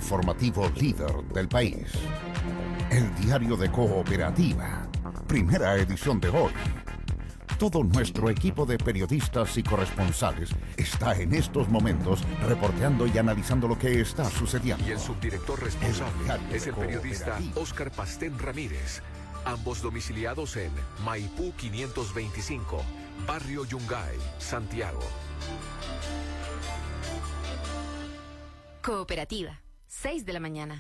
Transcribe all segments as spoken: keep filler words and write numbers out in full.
informativo líder del país. El diario de Cooperativa, primera edición de hoy. Todo nuestro equipo de periodistas y corresponsales está en estos momentos reporteando y analizando lo que está sucediendo. Y el subdirector responsable el es el periodista Óscar Pastén Ramírez. Ambos domiciliados en Maipú quinientos veinticinco, Barrio Yungay, Santiago. Cooperativa, seis de la mañana.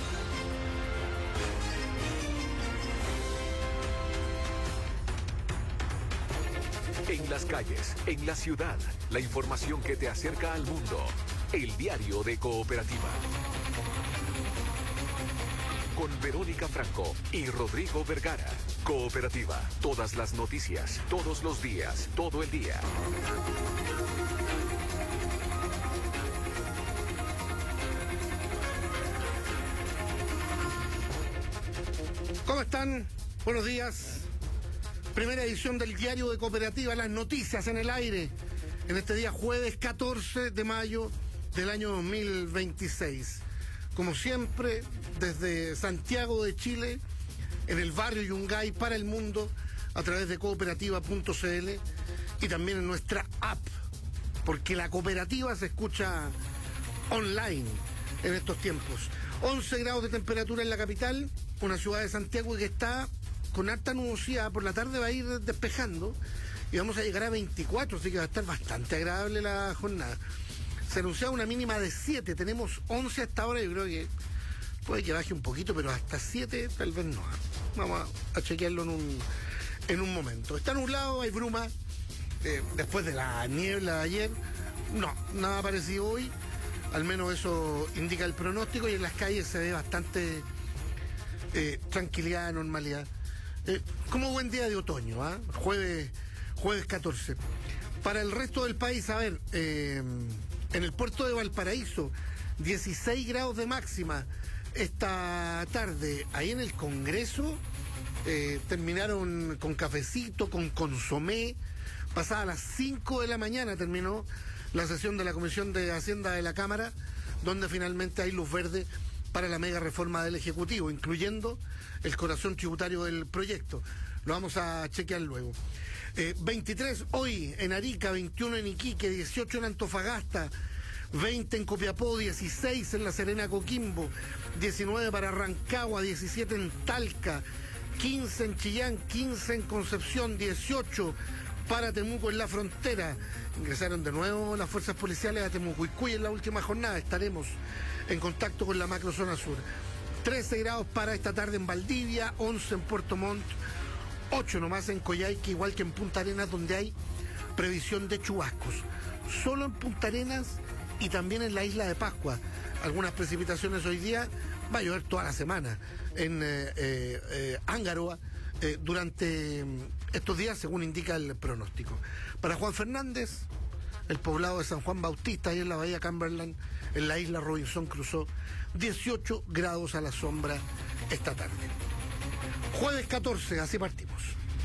En las calles, en la ciudad, la información que te acerca al mundo. El diario de Cooperativa. Con Verónica Franco y Rodrigo Vergara. Cooperativa, todas las noticias, todos los días, todo el día. ¿Cómo están? Buenos días. Primera edición del diario de Cooperativa, las noticias en el aire, en este día jueves catorce de mayo del año dos mil veintiséis. Como siempre, desde Santiago de Chile, en el barrio Yungay para el mundo, a través de cooperativa punto cl y también en nuestra app, porque la cooperativa se escucha online en estos tiempos. once grados de temperatura en la capital, una ciudad de Santiago que está con harta nubosidad. Por la tarde va a ir despejando y vamos a llegar a veinticuatro, así que va a estar bastante agradable la jornada. Se anunciaba una mínima de siete, tenemos once hasta ahora, yo creo que puede que baje un poquito, pero hasta siete tal vez no. Vamos a, a chequearlo en un, en un momento. Está nublado, hay bruma, eh, después de la niebla de ayer, no, nada parecido hoy, al menos eso indica el pronóstico, y en las calles se ve bastante eh, tranquilidad, normalidad. Eh, como buen día de otoño, ¿eh? jueves, jueves catorce. Para el resto del país, a ver, eh, en el puerto de Valparaíso, dieciséis grados de máxima esta tarde. Ahí en el Congreso eh, terminaron con cafecito, con consomé. Pasada las cinco de la mañana terminó la sesión de la Comisión de Hacienda de la Cámara, donde finalmente hay luz verde para la mega reforma del Ejecutivo, incluyendo el corazón tributario del proyecto. Lo vamos a chequear luego. Eh, veintitrés hoy en Arica, veintiuno en Iquique, dieciocho en Antofagasta, veinte en Copiapó, dieciséis en La Serena, Coquimbo, diecinueve para Rancagua, diecisiete en Talca, quince en Chillán, quince en Concepción, dieciocho para Temuco en la frontera. Ingresaron de nuevo las fuerzas policiales a Temucuicui en la última jornada. Estaremos en contacto con la macrozona sur. trece grados para esta tarde en Valdivia, once en Puerto Montt, ocho nomás en Coyhaique, igual que en Punta Arenas, donde hay previsión de chubascos. Solo en Punta Arenas y también en la isla de Pascua. Algunas precipitaciones hoy día, va a llover toda la semana en eh, eh, eh, Ángaroa eh, durante estos días, según indica el pronóstico. Para Juan Fernández, el poblado de San Juan Bautista, ahí en la bahía Cumberland, en la isla Robinson Crusoe, dieciocho grados a la sombra esta tarde. Jueves catorce, así partimos.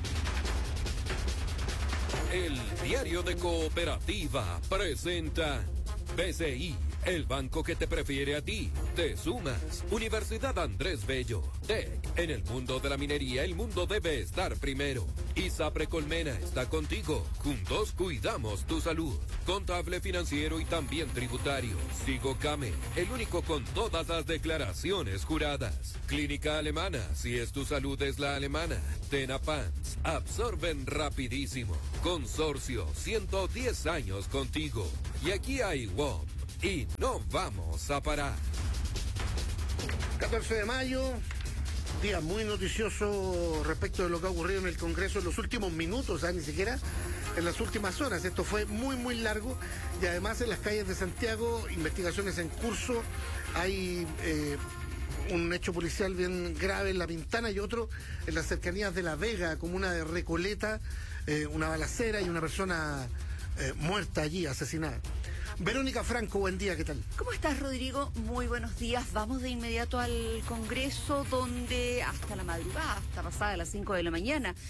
El diario de Cooperativa presenta B C I, el banco que te prefiere a ti. Te sumas. Universidad Andrés Bello. T E C. En el mundo de la minería, el mundo debe estar primero. ISAPRE Colmena está contigo. Juntos cuidamos tu salud. Contable, financiero y también tributario. Sigo Came, el único con todas las declaraciones juradas. Clínica Alemana, si es tu salud es la alemana. Tenapans, absorben rapidísimo. Consorcio, ciento diez años contigo. Y aquí hay W O M. Y no vamos a parar. catorce de mayo, día muy noticioso respecto de lo que ha ocurrido en el Congreso en los últimos minutos, ¿eh? Ni siquiera en las últimas horas. Esto fue muy, muy largo y además en las calles de Santiago, investigaciones en curso. Hay eh, un hecho policial bien grave en La Pintana y otro en las cercanías de La Vega, comuna de Recoleta, eh, una balacera y una persona eh, muerta allí, asesinada. Verónica Franco, buen día, ¿qué tal? ¿Cómo estás, Rodrigo? Muy buenos días. Vamos de inmediato al Congreso, donde hasta la madrugada, hasta pasada las cinco de la mañana, se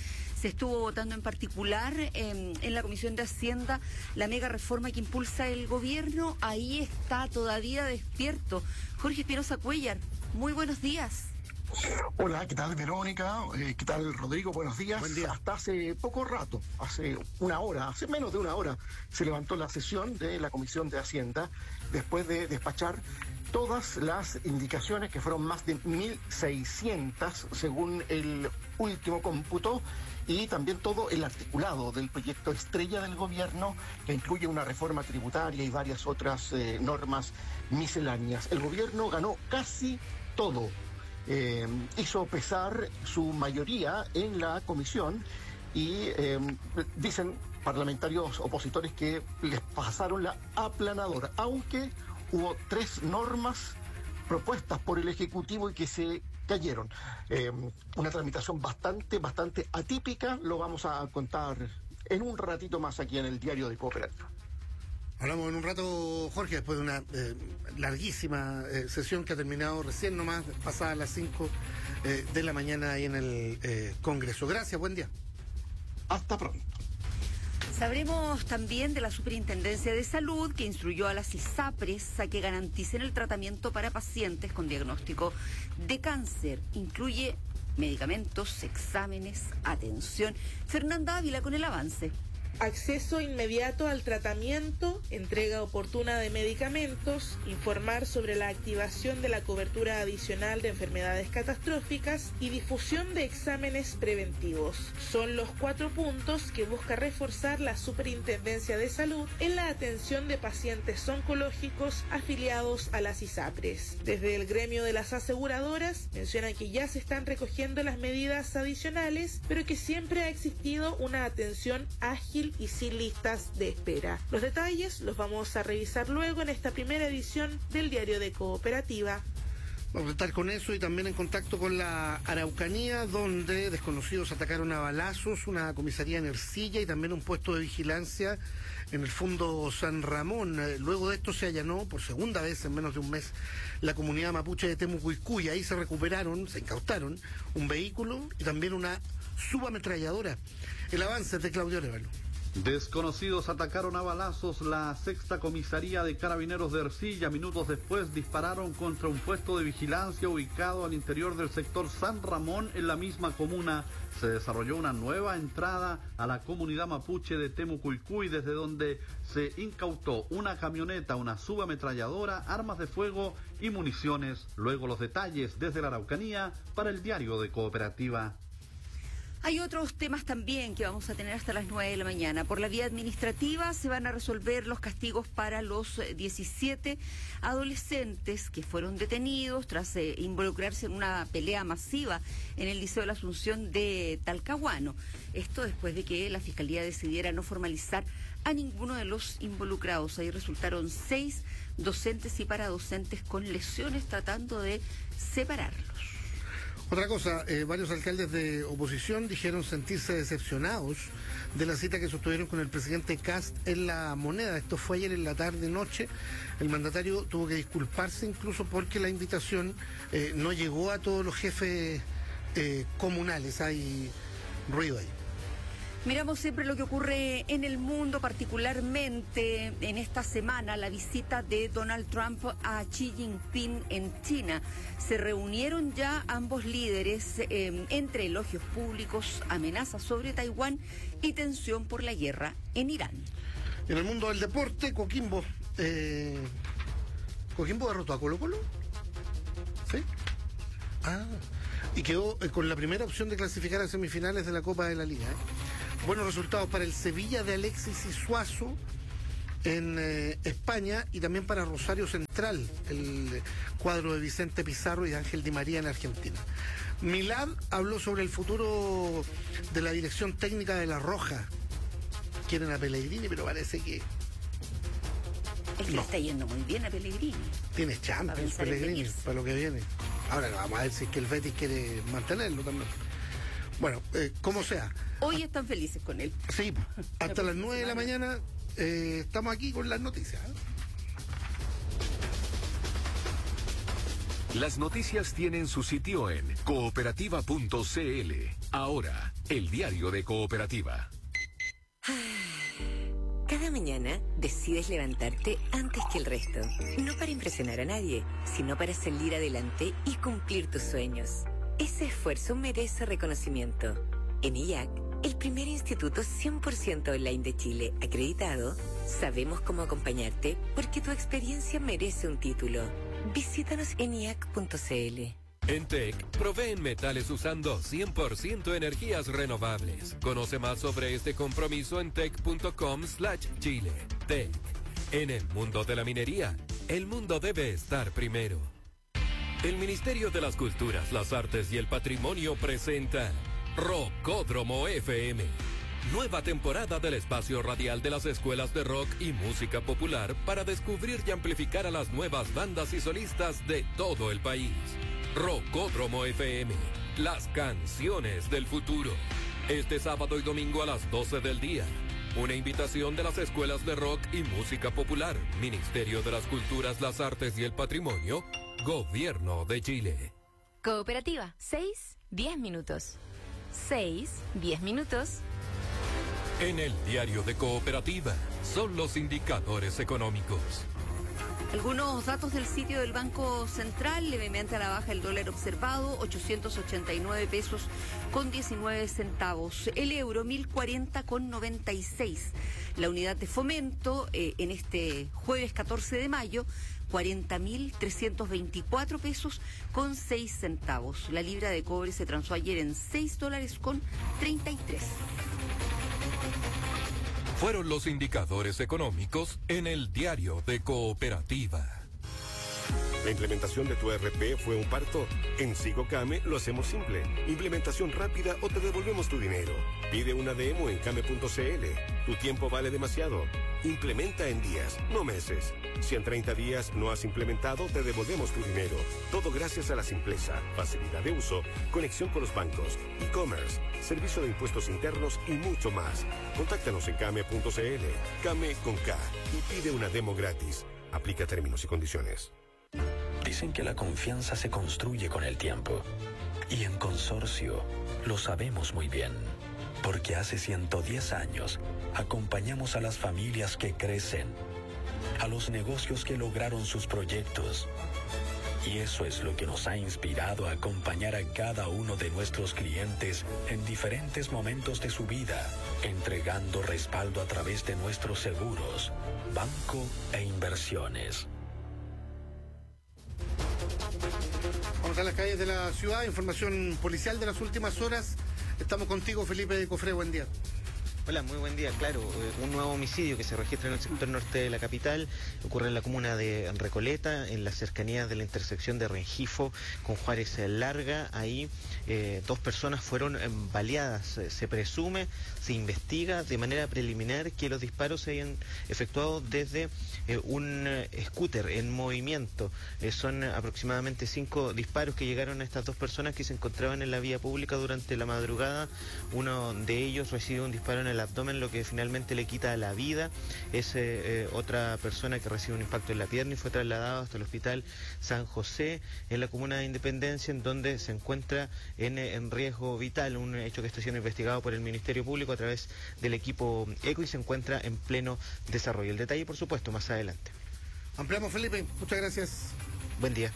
Se estuvo votando en particular eh, en la Comisión de Hacienda la mega reforma que impulsa el gobierno. Ahí está todavía despierto Jorge Espinosa Cuéllar. Muy buenos días. Hola, ¿qué tal, Verónica? Eh, ¿Qué tal, Rodrigo? Buenos días. Buen día. Hasta hace poco rato, hace una hora, hace menos de una hora, se levantó la sesión de la Comisión de Hacienda después de despachar todas las indicaciones, que fueron más de mil seiscientas según el último cómputo, y también todo el articulado del proyecto estrella del gobierno, que incluye una reforma tributaria y varias otras eh, normas misceláneas. El gobierno ganó casi todo. Eh, hizo pesar su mayoría en la comisión y eh, dicen parlamentarios opositores que les pasaron la aplanadora, aunque hubo tres normas propuestas por el Ejecutivo y que se cayeron. Eh, una tramitación bastante, bastante atípica, lo vamos a contar en un ratito más aquí en el Diario de Cooperativa. Hablamos en un rato, Jorge, después de una eh, larguísima eh, sesión que ha terminado recién nomás, pasadas las cinco eh, de la mañana ahí en el eh, Congreso. Gracias, buen día. Hasta pronto. Sabremos también de la Superintendencia de Salud, que instruyó a las ISAPRES a que garanticen el tratamiento para pacientes con diagnóstico de cáncer. Incluye medicamentos, exámenes, atención. Fernanda Ávila con el avance. Acceso inmediato al tratamiento, entrega oportuna de medicamentos, informar sobre la activación de la cobertura adicional de enfermedades catastróficas y difusión de exámenes preventivos. Son los cuatro puntos que busca reforzar la Superintendencia de Salud en la atención de pacientes oncológicos afiliados a las ISAPRES. Desde el gremio de las aseguradoras mencionan que ya se están recogiendo las medidas adicionales, pero que siempre ha existido una atención ágil y sin listas de espera. Los detalles los vamos a revisar luego en esta primera edición del Diario de Cooperativa. Vamos a estar con eso y también en contacto con la Araucanía, donde desconocidos atacaron a balazos una comisaría en Ercilla y también un puesto de vigilancia en el Fondo San Ramón. Luego de esto se allanó por segunda vez en menos de un mes la comunidad mapuche de Temucuicú, y ahí se recuperaron, se incautaron un vehículo y también una subametralladora. El avance es de Claudio Arevalo. Desconocidos atacaron a balazos la sexta comisaría de Carabineros de Ercilla. Minutos después dispararon contra un puesto de vigilancia ubicado al interior del sector San Ramón en la misma comuna. Se desarrolló una nueva entrada a la comunidad mapuche de Temucuicú, desde donde se incautó una camioneta, una subametralladora, armas de fuego y municiones. Luego los detalles desde la Araucanía para el Diario de Cooperativa. Hay otros temas también que vamos a tener hasta las nueve de la mañana. Por la vía administrativa se van a resolver los castigos para los diecisiete adolescentes que fueron detenidos tras eh, involucrarse en una pelea masiva en el Liceo de la Asunción de Talcahuano. Esto después de que la Fiscalía decidiera no formalizar a ninguno de los involucrados. Ahí resultaron seis docentes y paradocentes con lesiones tratando de separarlos. Otra cosa, eh, varios alcaldes de oposición dijeron sentirse decepcionados de la cita que sostuvieron con el presidente Kast en La Moneda. Esto fue ayer en la tarde-noche. El mandatario tuvo que disculparse incluso porque la invitación eh, no llegó a todos los jefes eh, comunales. Hay ruido ahí. Miramos siempre lo que ocurre en el mundo, particularmente en esta semana, la visita de Donald Trump a Xi Jinping en China. Se reunieron ya ambos líderes eh, entre elogios públicos, amenazas sobre Taiwán y tensión por la guerra en Irán. En el mundo del deporte, Coquimbo, eh, Coquimbo derrotó a Colo-Colo. ¿Sí? Ah, y quedó eh, con la primera opción de clasificar a semifinales de la Copa de la Liga, ¿eh? Buenos resultados para el Sevilla de Alexis y Suazo en eh, España, y también para Rosario Central, el cuadro de Vicente Pizarro y Ángel Di María en Argentina. Milad habló sobre el futuro de la dirección técnica de La Roja. Quieren a Pellegrini, pero parece que... Es que no. Le está yendo muy bien a Pellegrini. Tienes Champions, Pellegrini, para lo que viene. Ahora vamos a ver si es que el Betis quiere mantenerlo también. Bueno, eh, como sea. Hoy están felices con él. Sí, hasta las nueve de la mañana eh, estamos aquí con las noticias. ¿eh? Las noticias tienen su sitio en cooperativa punto c l. Ahora, el diario de Cooperativa. Cada mañana decides levantarte antes que el resto. No para impresionar a nadie, sino para salir adelante y cumplir tus sueños. Ese esfuerzo merece reconocimiento. En I A C, el primer instituto cien por ciento online de Chile acreditado, sabemos cómo acompañarte porque tu experiencia merece un título. Visítanos en i a c punto c l. En T E C, proveen metales usando cien por ciento energías renovables. Conoce más sobre este compromiso en tec punto com slash chile. T E C. En el mundo de la minería, el mundo debe estar primero. El Ministerio de las Culturas, las Artes y el Patrimonio presenta Rockódromo F M. Nueva temporada del espacio radial de las escuelas de rock y música popular para descubrir y amplificar a las nuevas bandas y solistas de todo el país. Rockódromo F M, las canciones del futuro. Este sábado y domingo a las doce del día. Una invitación de las escuelas de rock y música popular, Ministerio de las Culturas, las Artes y el Patrimonio, Gobierno de Chile. Cooperativa, seis, diez minutos. seis, diez minutos. En el diario de Cooperativa, son los indicadores económicos. Algunos datos del sitio del Banco Central: levemente a la baja el dólar observado, ochocientos ochenta y nueve pesos con diecinueve centavos. El euro, mil cuarenta con noventa y seis. La unidad de fomento eh, en este jueves catorce de mayo, cuarenta mil trescientos veinticuatro pesos con seis centavos. La libra de cobre se transó ayer en seis dólares con treinta y tres. Fueron los indicadores económicos en el diario de Cooperativa. ¿La implementación de tu E R P fue un parto? En Sigocame lo hacemos simple. Implementación rápida o te devolvemos tu dinero. Pide una demo en came punto c l. Tu tiempo vale demasiado. Implementa en días, no meses. Si en treinta días no has implementado, te devolvemos tu dinero. Todo gracias a la simpleza, facilidad de uso, conexión con los bancos, e-commerce, servicio de impuestos internos y mucho más. Contáctanos en came punto c l. Came con K y pide una demo gratis. Aplica términos y condiciones. Dicen que la confianza se construye con el tiempo. Y en Consorcio lo sabemos muy bien. Porque hace ciento diez años acompañamos a las familias que crecen, a los negocios que lograron sus proyectos. Y eso es lo que nos ha inspirado a acompañar a cada uno de nuestros clientes en diferentes momentos de su vida, entregando respaldo a través de nuestros seguros, banco e inversiones. Vamos a las calles de la ciudad, información policial de las últimas horas. Estamos contigo, Felipe Cofré, buen día. Hola, muy buen día. Claro, un nuevo homicidio que se registra en el sector norte de la capital ocurre en la comuna de Recoleta, en las cercanías de la intersección de Rengifo con Juárez Larga. Ahí eh, dos personas fueron baleadas. Se presume, se investiga de manera preliminar que los disparos se hayan efectuado desde eh, un scooter en movimiento. Eh, son aproximadamente cinco disparos que llegaron a estas dos personas que se encontraban en la vía pública durante la madrugada. Uno de ellos recibe un disparo en el abdomen, lo que finalmente le quita la vida. Es eh, eh, otra persona que recibe un impacto en la pierna y fue trasladado hasta el hospital San José en la comuna de Independencia, en donde se encuentra en, en riesgo vital, un hecho que está siendo investigado por el Ministerio Público a través del equipo ECO y se encuentra en pleno desarrollo. El detalle, por supuesto, más adelante. Ampliamos, Felipe. Muchas gracias. Buen día.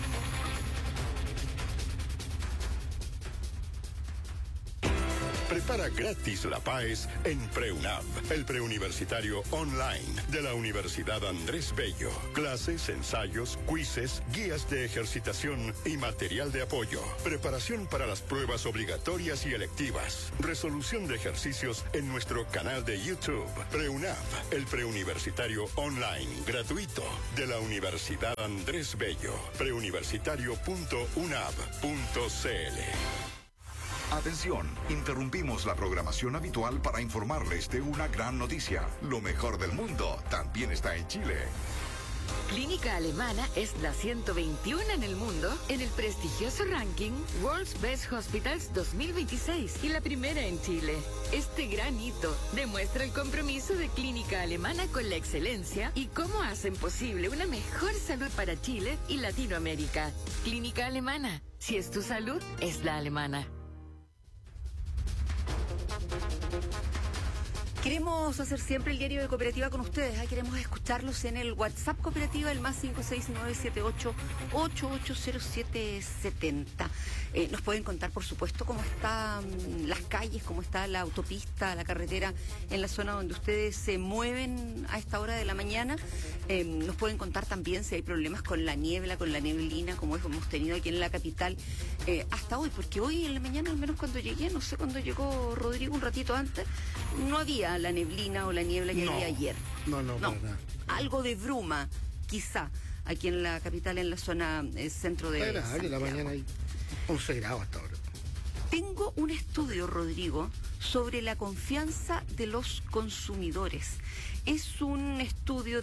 Prepara gratis la PAES en PreUNAV, el preuniversitario online de la Universidad Andrés Bello. Clases, ensayos, quizzes, guías de ejercitación y material de apoyo. Preparación para las pruebas obligatorias y electivas. Resolución de ejercicios en nuestro canal de YouTube. PreUNAV, el preuniversitario online gratuito de la Universidad Andrés Bello. preuniversitario punto unav punto c l. Atención, interrumpimos la programación habitual para informarles de una gran noticia. Lo mejor del mundo también está en Chile. Clínica Alemana es la ciento veintiuno en el mundo en el prestigioso ranking World's Best Hospitals dos mil veintiséis y la primera en Chile. Este gran hito demuestra el compromiso de Clínica Alemana con la excelencia y cómo hacen posible una mejor salud para Chile y Latinoamérica. Clínica Alemana, si es tu salud, es la alemana. Queremos hacer siempre el diario de Cooperativa con ustedes, ¿eh? Queremos escucharlos en el WhatsApp Cooperativa, el más cinco seis nueve siete ocho ocho ocho cero siete siete cero. Eh, nos pueden contar, por supuesto, cómo están las calles, cómo está la autopista, la carretera en la zona donde ustedes se mueven a esta hora de la mañana. Eh, nos pueden contar también si hay problemas con la niebla, con la neblina, como hemos tenido aquí en la capital eh, hasta hoy, porque hoy en la mañana, al menos cuando llegué, no sé cuándo llegó Rodrigo un ratito antes, no había la neblina o la niebla que no, había ayer. No, no, no. Nada. Algo de bruma, quizá, aquí en la capital, en la zona eh, centro de Santiago. La mañana hay once grados hasta ahora. Tengo un estudio, Rodrigo, sobre la confianza de los consumidores. Es un estudio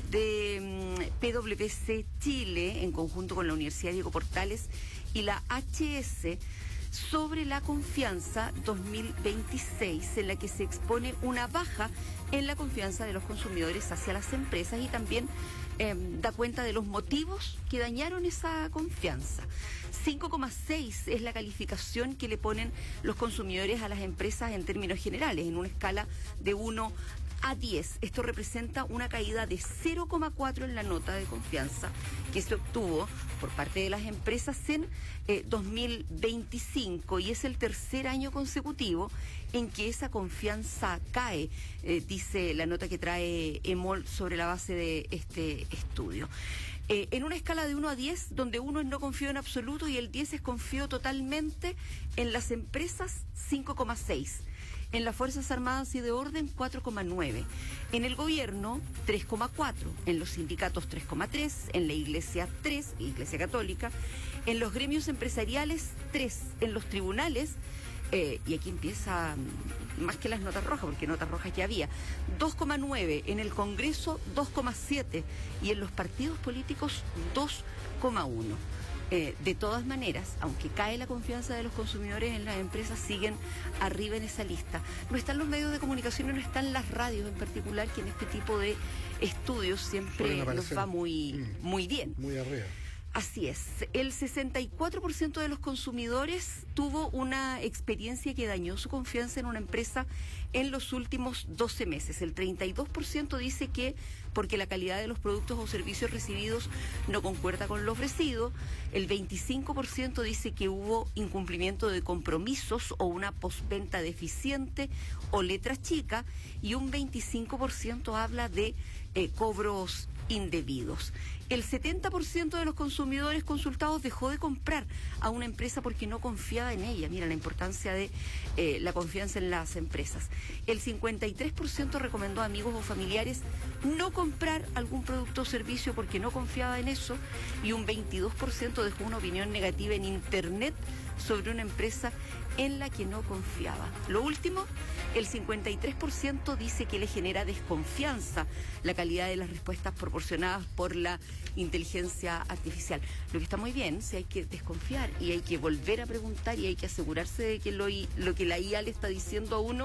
de um, P W C Chile, en conjunto con la Universidad Diego Portales y la H S, sobre la confianza dos mil veintiséis, en la que se expone una baja en la confianza de los consumidores hacia las empresas y también eh, da cuenta de los motivos que dañaron esa confianza. cinco coma seis es la calificación que le ponen los consumidores a las empresas en términos generales, en una escala de uno a diez. Esto representa una caída de cero coma cuatro en la nota de confianza que se obtuvo por parte de las empresas en eh, dos mil veinticinco, y es el tercer año consecutivo en que esa confianza cae, eh, dice la nota que trae EMOL sobre la base de este estudio. Eh, en una escala de uno a diez, donde uno es no confío en absoluto y el diez es confío totalmente, en las empresas cinco coma seis. En las Fuerzas Armadas y de Orden, cuatro coma nueve. En el gobierno, tres coma cuatro. En los sindicatos, tres coma tres. En la Iglesia, tres, Iglesia Católica. En los gremios empresariales, tres. En los tribunales, eh, y aquí empieza más que las notas rojas, porque notas rojas ya había, dos coma nueve. En el Congreso, dos coma siete. Y en los partidos políticos, dos coma uno. Eh, de todas maneras, aunque cae la confianza de los consumidores en las empresas, siguen arriba en esa lista. No están los medios de comunicación y no están las radios en particular, que en este tipo de estudios siempre nos va muy, muy bien. Muy arriba. Así es. El sesenta y cuatro por ciento de los consumidores tuvo una experiencia que dañó su confianza en una empresa en los últimos doce meses. El treinta y dos por ciento dice que porque la calidad de los productos o servicios recibidos no concuerda con lo ofrecido. El veinticinco por ciento dice que hubo incumplimiento de compromisos o una postventa deficiente o letras chicas, y un veinticinco por ciento habla de eh, cobros indebidos. El setenta por ciento de los consumidores consultados dejó de comprar a una empresa porque no confiaba en ella. Mira la importancia de eh, la confianza en las empresas. El cincuenta y tres por ciento recomendó a amigos o familiares no comprar algún producto o servicio porque no confiaba en eso, y un veintidós por ciento dejó una opinión negativa en Internet sobre una empresa en la que no confiaba. Lo último, el cincuenta y tres por ciento dice que le genera desconfianza la calidad de las respuestas proporcionadas por la inteligencia artificial. Lo que está muy bien, si hay que desconfiar y hay que volver a preguntar y hay que asegurarse de que lo, lo que la I A le está diciendo a uno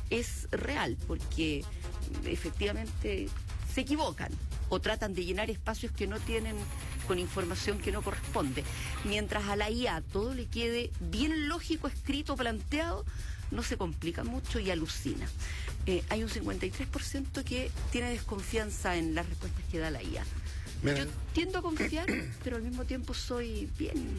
es real, porque efectivamente se equivocan o tratan de llenar espacios que no tienen con información que no corresponde. Mientras a la I A todo le quede bien lógico, escrito, planteado, no se complica mucho y alucina. Eh, hay un cincuenta y tres por ciento que tiene desconfianza en las respuestas que da la I A. Mira. Yo tiendo a confiar, pero al mismo tiempo soy bien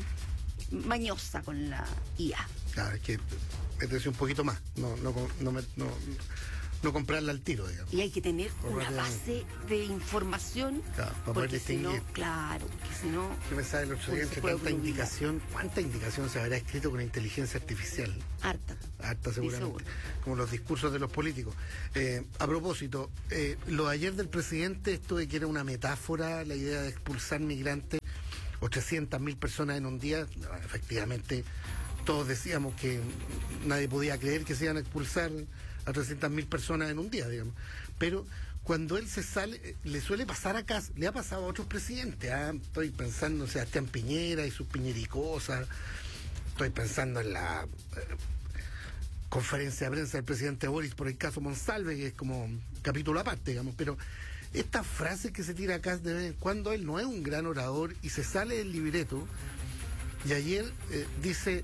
mañosa con la I A. Claro, es que meterse un poquito más, no, no, no, no, no, no comprarla al tiro, digamos. Y hay que tener una base de información, claro, para porque poder si no, distinguir. claro, porque si no... Yo pensaba el otro día entre tanta indicación, ¿cuánta indicación se habrá escrito con inteligencia artificial? Harta. Harta seguramente, como los discursos de los políticos. Eh, a propósito, eh, lo de ayer del presidente, esto de que era una metáfora, la idea de expulsar migrantes, ochocientas mil personas en un día, efectivamente todos decíamos que nadie podía creer que se iban a expulsar a trescientas mil personas en un día, digamos. Pero cuando él se sale, le suele pasar acá, le ha pasado a otros presidentes. ¿eh? Estoy pensando en Sebastián Piñera y sus piñericosas, estoy pensando en la eh, conferencia de prensa del presidente Boris por el caso Monsalve, que es como un capítulo aparte, digamos. Pero esta frase que se tira acá de vez en cuando, él no es un gran orador y se sale del libreto. Y ayer eh, dice...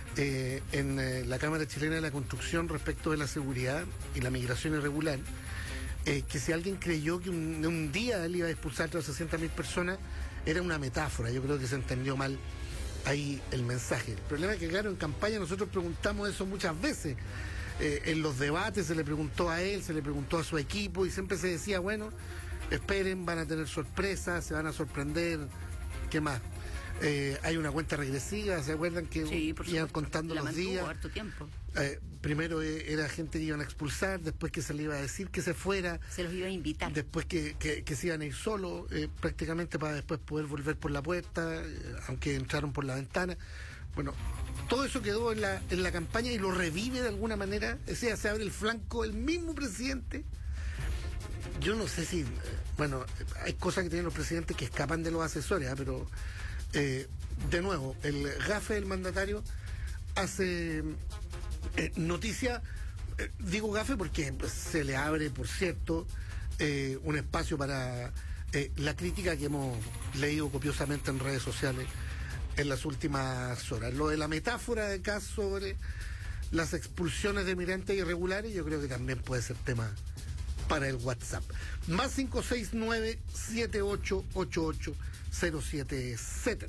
eh, en eh, la Cámara Chilena de la Construcción respecto de la seguridad y la migración irregular, eh, que si alguien creyó que un, un día él iba a expulsar a sesenta mil personas, era una metáfora. Yo creo que se entendió mal ahí el mensaje. El problema es que, claro, en campaña nosotros preguntamos eso muchas veces. Eh, en los debates se le preguntó a él, se le preguntó a su equipo y siempre se decía, bueno, esperen, van a tener sorpresas, se van a sorprender, ¿qué más? Eh, hay una cuenta regresiva, ¿se acuerdan que sí, por iban supuesto. contando La los mantuvo días? harto tiempo. Eh, primero eh, era gente que iban a expulsar, después que se le iba a decir que se fuera. Se los iba a invitar. Después que, que, que se iban a ir solos, eh, prácticamente para después poder volver por la puerta, eh, aunque entraron por la ventana. Bueno, todo eso quedó en la, en la campaña y lo revive de alguna manera. O sea, se abre el flanco el mismo presidente. Yo no sé si, eh, bueno, hay cosas que tienen los presidentes que escapan de los asesores, ¿eh? pero eh, de nuevo, el gafe del mandatario hace eh, noticia, eh, digo gafe porque pues, se le abre, por cierto, eh, un espacio para eh, la crítica que hemos leído copiosamente en redes sociales en las últimas horas. Lo de la metáfora de caso sobre las expulsiones de migrantes irregulares, yo creo que también puede ser tema para el WhatsApp. Más cinco seis nueve, siete ocho ocho ocho, cero siete siete.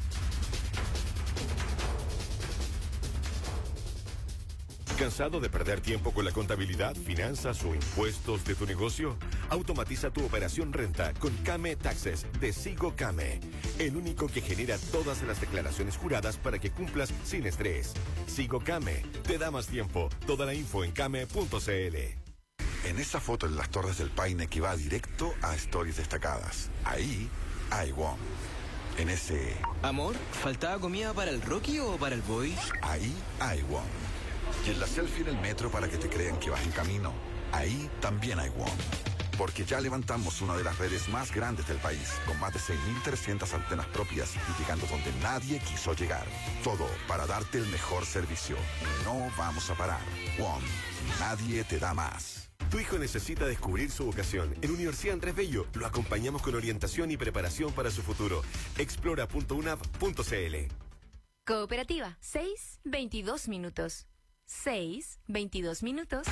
¿Cansado de perder tiempo con la contabilidad, finanzas o impuestos de tu negocio? Automatiza tu operación renta con Came Taxes de Sigo Came, el único que genera todas las declaraciones juradas para que cumplas sin estrés. Sigo Came te da más tiempo. Toda la info en came punto cl. En esa foto en las Torres del Paine que va directo a Stories Destacadas, ahí hay WOM. En ese... Amor, ¿faltaba comida para el Rocky o para el Boy? Ahí hay WOM. Y en la selfie en el metro para que te crean que vas en camino, ahí también hay WOM. Porque ya levantamos una de las redes más grandes del país, con más de seis mil trescientas antenas propias y llegando donde nadie quiso llegar. Todo para darte el mejor servicio. Y no vamos a parar. WOM. Nadie te da más. Tu hijo necesita descubrir su vocación. En Universidad Andrés Bello lo acompañamos con orientación y preparación para su futuro. explora punto unap punto cl. Cooperativa, seis, veintidós minutos. seis, veintidós minutos.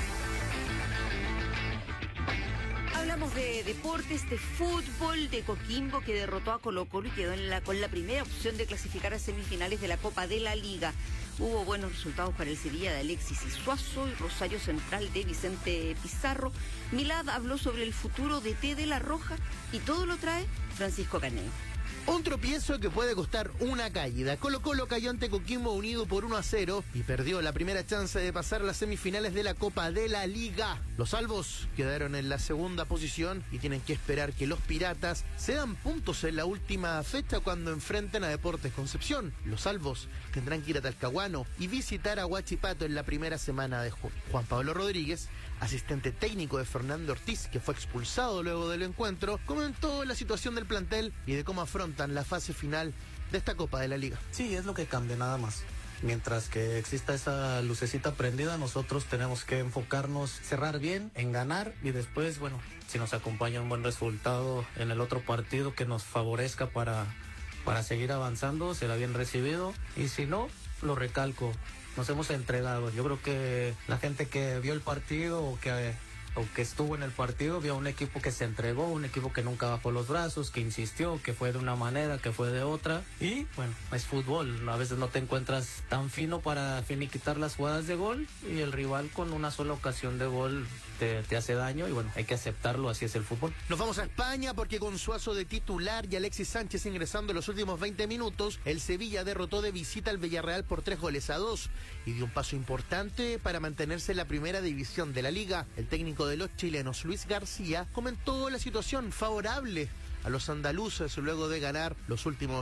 Hablamos de deportes, de fútbol, de Coquimbo, que derrotó a Colo-Colo y quedó en la, con la primera opción de clasificar a semifinales de la Copa de la Liga. Hubo buenos resultados para el Sevilla de Alexis Suazo y Rosario Central de Vicente Pizarro. Milad habló sobre el futuro de T de La Roja y todo lo trae Francisco Caneo. Un tropiezo que puede costar una caída. Colo-Colo cayó ante Coquimbo Unido por uno a cero y perdió la primera chance de pasar a las semifinales de la Copa de la Liga. Los albos quedaron en la segunda posición y tienen que esperar que los piratas se dan puntos en la última fecha cuando enfrenten a Deportes Concepción. Los albos tendrán que ir a Talcahuano y visitar a Huachipato en la primera semana de junio. Juan Pablo Rodríguez, asistente técnico de Fernando Ortiz, que fue expulsado luego del encuentro, comentó la situación del plantel y de cómo afrontan la fase final de esta Copa de la Liga. Sí, es lo que cambia, nada más. Mientras que exista esa lucecita prendida, nosotros tenemos que enfocarnos, cerrar bien, en ganar y después, bueno, si nos acompaña un buen resultado en el otro partido que nos favorezca para, para seguir avanzando, será bien recibido. Y si no, lo recalco, nos hemos entregado. Yo creo que la gente que vio el partido o que... o que estuvo en el partido, vio un equipo que se entregó, un equipo que nunca bajó los brazos, que insistió, que fue de una manera, que fue de otra. Y bueno, es fútbol, a veces no te encuentras tan fino para finiquitar las jugadas de gol y el rival con una sola ocasión de gol te, te hace daño y bueno, hay que aceptarlo, así es el fútbol. Nos vamos a España porque con Suazo de titular y Alexis Sánchez ingresando en los últimos veinte minutos, el Sevilla derrotó de visita al Villarreal por tres goles a dos y dio un paso importante para mantenerse en la primera división de la Liga. El técnico de los chilenos, Luis García, comentó la situación favorable a los andaluces luego de ganar los últimos